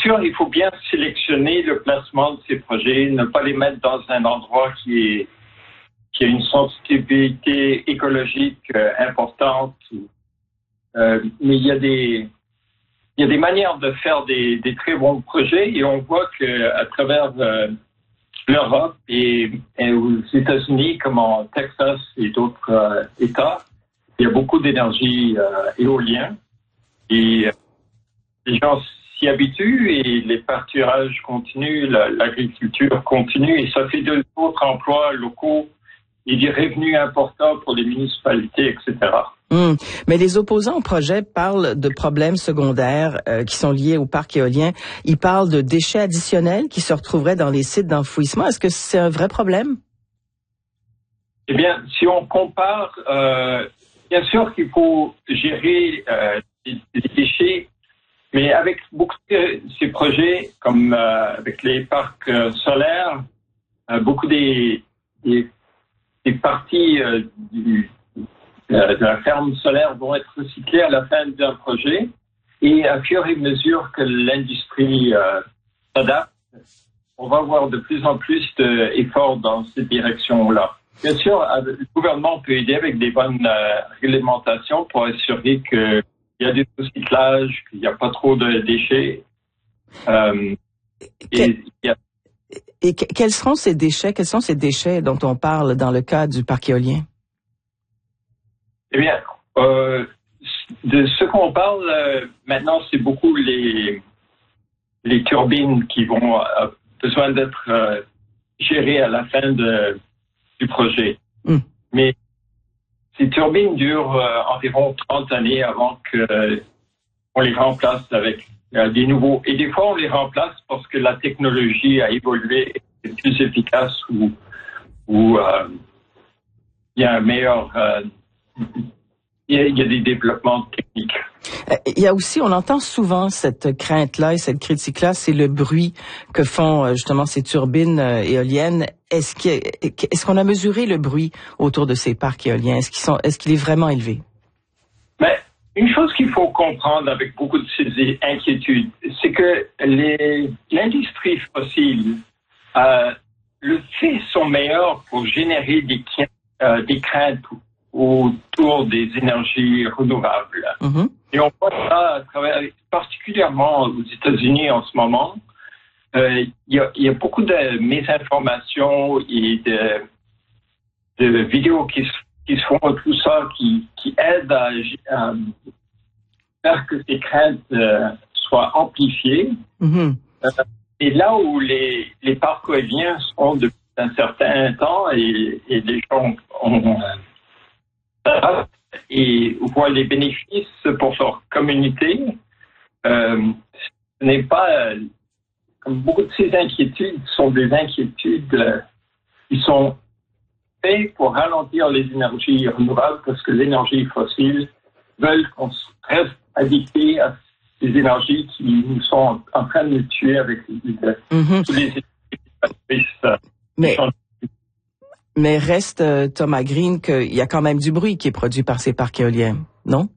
sûr, il faut bien sélectionner le placement de ces projets, ne pas les mettre dans un endroit qui a une sensibilité écologique importante. Mais il y a des manières de faire des très bons projets et on voit qu'à travers l'Europe et aux États-Unis, comme en Texas et d'autres États, il y a beaucoup d'énergie éolienne et les gens s'y habituent et les pâturages continuent, l'agriculture continue et ça fait d'autres emplois locaux et des revenus importants pour les municipalités, etc. Mais les opposants au projet parlent de problèmes secondaires qui sont liés au parc éolien. Ils parlent de déchets additionnels qui se retrouveraient dans les sites d'enfouissement. Est-ce que c'est un vrai problème? Eh bien, si on compare, bien sûr qu'il faut gérer les déchets, mais avec beaucoup de ces projets, comme avec les parcs solaires, beaucoup des parties de la ferme solaire vont être recyclées à la fin d'un projet et à fur et à mesure que l'industrie s'adapte, on va avoir de plus en plus d'efforts dans cette direction-là. Bien sûr, le gouvernement peut aider avec des bonnes réglementations pour assurer qu'il y a du recyclage, qu'il n'y a pas trop de déchets. Et quels sont ces déchets? Quels sont ces déchets dont on parle dans le cas du parc éolien? Eh bien, de ce qu'on parle maintenant, c'est beaucoup les turbines qui vont besoin d'être gérées à la fin du projet. Mais ces turbines durent environ 30 années avant qu'on les remplace avec des nouveaux. Et des fois, on les remplace parce que la technologie a évolué et est plus efficace ou il y a un meilleur... Il y a des développements techniques. Il y a aussi, on entend souvent cette crainte-là et cette critique-là, c'est le bruit que font justement ces turbines éoliennes. Est-ce qu'on a mesuré le bruit autour de ces parcs éoliens? Est-ce qu'il est vraiment élevé? Mais une chose qu'il faut comprendre avec beaucoup de ces inquiétudes, c'est que l'industrie fossile, le fait sont meilleurs pour générer des craintes autour des énergies renouvelables. Et on voit ça à travers, particulièrement aux États-Unis en ce moment. Il y a beaucoup de mésinformations et de vidéos qui se font, tout ça, qui aident à faire que ces craintes soient amplifiées. Et là où les parcs éoliens sont depuis un certain temps et les gens et voient les bénéfices pour leur communauté, ce n'est pas comme beaucoup de ces inquiétudes sont des inquiétudes qui sont faites pour ralentir les énergies renouvelables parce que l'énergie fossile veulent qu'on reste addicté à ces énergies qui nous sont en train de nous tuer avec tous les Mais reste, Thomas Green, qu'il y a quand même du bruit qui est produit par ces parcs éoliens, non?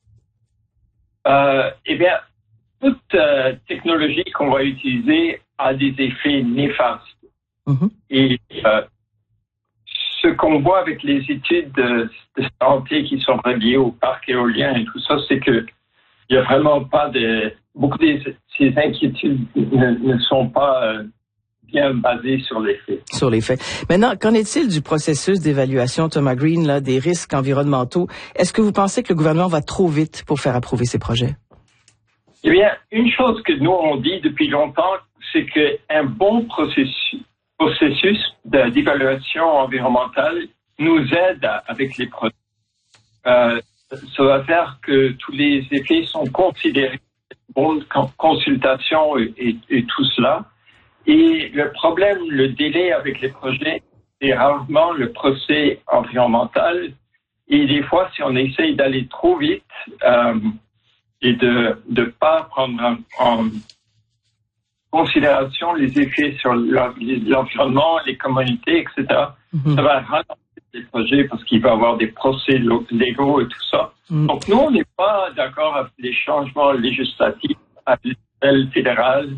Eh bien, toute technologie qu'on va utiliser a des effets néfastes. Et ce qu'on voit avec les études de santé qui sont reliées aux parcs éoliens et tout ça, c'est que il n'y a vraiment pas beaucoup de ces inquiétudes ne sont pas bien basé sur les faits. Sur les faits. Maintenant, qu'en est-il du processus d'évaluation, Thomas Green, là, des risques environnementaux? Est-ce que vous pensez que le gouvernement va trop vite pour faire approuver ces projets? Eh bien, une chose que nous, on dit depuis longtemps, c'est qu'un bon processus d'évaluation environnementale nous aide avec les projets. Ça va faire que tous les effets sont considérés, bonne consultation et tout cela. Et le problème, le délai avec les projets, c'est rarement le procès environnemental. Et des fois, si on essaye d'aller trop vite et de pas prendre en considération les effets sur l'environnement, les communautés, etc., ça va ralentir les projets parce qu'il va y avoir des procès légaux et tout ça. Donc, nous, on n'est pas d'accord avec les changements législatifs à l'échelle fédérale